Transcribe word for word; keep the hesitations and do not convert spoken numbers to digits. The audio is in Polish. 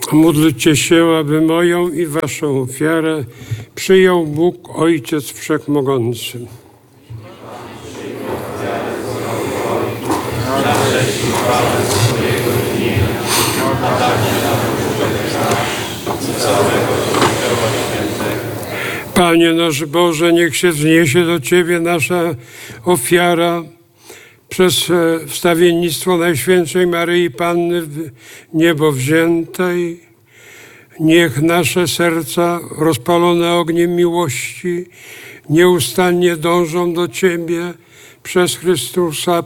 Módlcie się, aby moją i waszą ofiarę przyjął Bóg Ojciec Wszechmogący. Panie nasz Boże, niech się wzniesie do Ciebie nasza ofiara przez wstawiennictwo Najświętszej Maryi Panny w niebo wziętej. Niech nasze serca rozpalone ogniem miłości nieustannie dążą do Ciebie przez Chrystusa